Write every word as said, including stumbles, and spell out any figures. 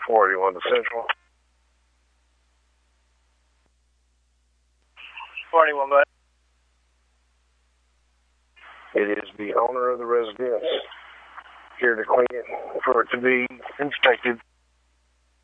forty-one to Central. forty-one, but it is the owner of the residence here to clean it for it to be inspected.